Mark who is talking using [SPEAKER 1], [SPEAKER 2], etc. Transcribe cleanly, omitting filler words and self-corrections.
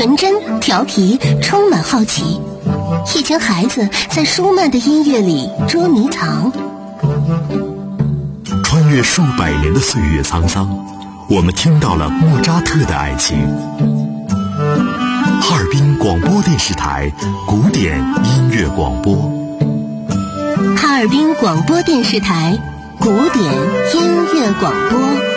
[SPEAKER 1] 纯真、调皮，充满好奇。一群孩子在舒曼的音乐里捉迷藏。
[SPEAKER 2] 穿越数百年的岁月沧桑，我们听到了莫扎特的爱情。哈尔滨广播电视台古典音乐广播。
[SPEAKER 1] 哈尔滨广播电视台古典音乐广播。